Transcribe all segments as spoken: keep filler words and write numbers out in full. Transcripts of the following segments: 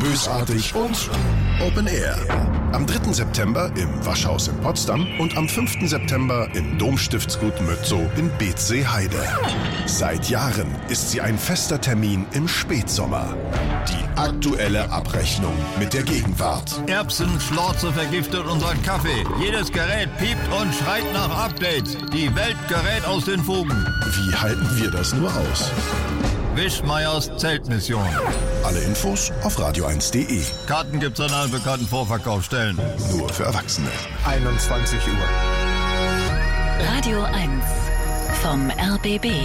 bösartig und Open Air. Am dritten September im Waschhaus in Potsdam und am fünften September im Domstiftsgut Mötzow in Beetzseeheide. Seit Jahren ist sie ein fester Termin im Spätsommer. Die aktuelle Abrechnung mit der Gegenwart. Erbsenschlorze vergiftet unseren Kaffee. Jedes Gerät piept und schreit nach Updates. Die Welt gerät aus den Fugen. Wie halten wir das nur aus? Wischmeiers Zeltmission. Alle Infos auf radio eins punkt de. Karten gibt's an allen bekannten Vorverkaufsstellen. Nur für Erwachsene. einundzwanzig Uhr. Radio eins vom R B B.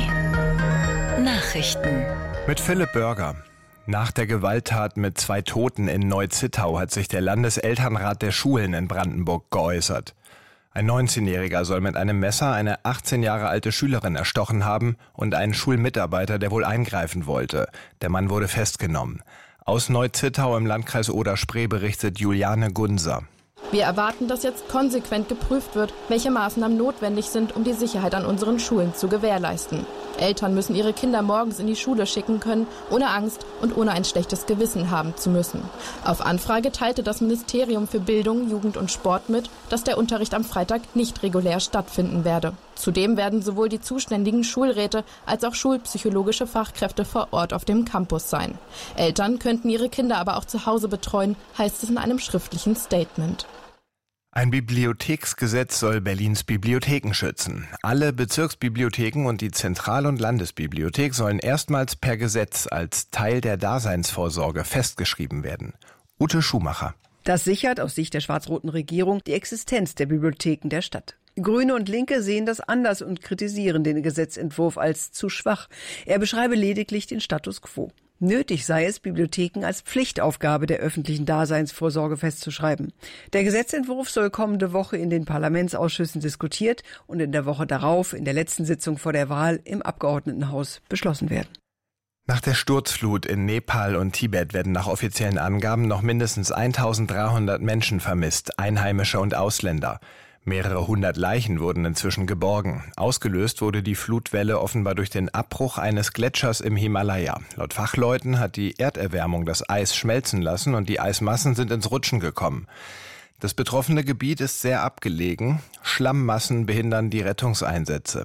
Nachrichten. Mit Philipp Börger. Nach der Gewalttat mit zwei Toten in Neu-Zittau hat sich der Landeselternrat der Schulen in Brandenburg geäußert. Ein neunzehnjähriger soll mit einem Messer eine achtzehn Jahre alte Schülerin erstochen haben und einen Schulmitarbeiter, der wohl eingreifen wollte. Der Mann wurde festgenommen. Aus Neu-Zittau im Landkreis Oder-Spree berichtet Juliane Gunser. Wir erwarten, dass jetzt konsequent geprüft wird, welche Maßnahmen notwendig sind, um die Sicherheit an unseren Schulen zu gewährleisten. Eltern müssen ihre Kinder morgens in die Schule schicken können, ohne Angst und ohne ein schlechtes Gewissen haben zu müssen. Auf Anfrage teilte das Ministerium für Bildung, Jugend und Sport mit, dass der Unterricht am Freitag nicht regulär stattfinden werde. Zudem werden sowohl die zuständigen Schulräte als auch schulpsychologische Fachkräfte vor Ort auf dem Campus sein. Eltern könnten ihre Kinder aber auch zu Hause betreuen, heißt es in einem schriftlichen Statement. Ein Bibliotheksgesetz soll Berlins Bibliotheken schützen. Alle Bezirksbibliotheken und die Zentral- und Landesbibliothek sollen erstmals per Gesetz als Teil der Daseinsvorsorge festgeschrieben werden. Ute Schumacher. Das sichert aus Sicht der schwarz-roten Regierung die Existenz der Bibliotheken der Stadt. Grüne und Linke sehen das anders und kritisieren den Gesetzentwurf als zu schwach. Er beschreibe lediglich den Status quo. Nötig sei es, Bibliotheken als Pflichtaufgabe der öffentlichen Daseinsvorsorge festzuschreiben. Der Gesetzentwurf soll kommende Woche in den Parlamentsausschüssen diskutiert und in der Woche darauf, in der letzten Sitzung vor der Wahl, im Abgeordnetenhaus beschlossen werden. Nach der Sturzflut in Nepal und Tibet werden nach offiziellen Angaben noch mindestens eintausenddreihundert Menschen vermisst, Einheimische und Ausländer. Mehrere hundert Leichen wurden inzwischen geborgen. Ausgelöst wurde die Flutwelle offenbar durch den Abbruch eines Gletschers im Himalaya. Laut Fachleuten hat die Erderwärmung das Eis schmelzen lassen und die Eismassen sind ins Rutschen gekommen. Das betroffene Gebiet ist sehr abgelegen. Schlammmassen behindern die Rettungseinsätze.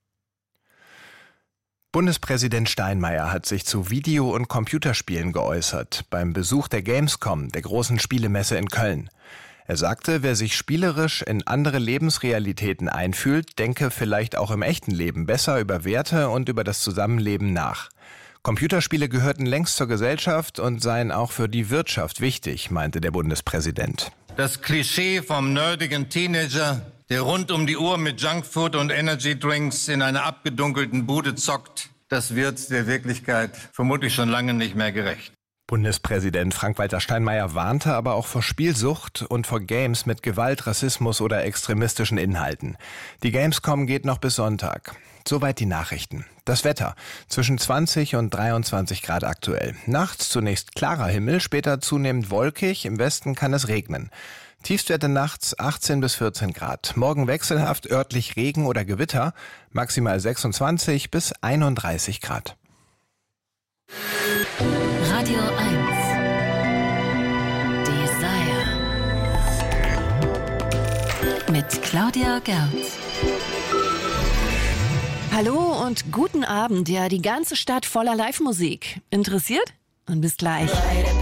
Bundespräsident Steinmeier hat sich zu Video- und Computerspielen geäußert beim Besuch der Gamescom, der großen Spielemesse in Köln. Er sagte, wer sich spielerisch in andere Lebensrealitäten einfühlt, denke vielleicht auch im echten Leben besser über Werte und über das Zusammenleben nach. Computerspiele gehörten längst zur Gesellschaft und seien auch für die Wirtschaft wichtig, meinte der Bundespräsident. Das Klischee vom nerdigen Teenager, der rund um die Uhr mit Junkfood und Energydrinks in einer abgedunkelten Bude zockt, das wird der Wirklichkeit vermutlich schon lange nicht mehr gerecht. Bundespräsident Frank-Walter Steinmeier warnte aber auch vor Spielsucht und vor Games mit Gewalt, Rassismus oder extremistischen Inhalten. Die Gamescom geht noch bis Sonntag. Soweit die Nachrichten. Das Wetter. Zwischen zwanzig und dreiundzwanzig Grad aktuell. Nachts zunächst klarer Himmel, später zunehmend wolkig. Im Westen kann es regnen. Tiefstwerte nachts achtzehn bis vierzehn Grad. Morgen wechselhaft örtlich Regen oder Gewitter. Maximal sechsundzwanzig bis einunddreißig Grad. Radio eins. Desire. Mit Claudia Gerns. Hallo und guten Abend. Ja, die ganze Stadt voller Live-Musik. Interessiert? Und bis gleich.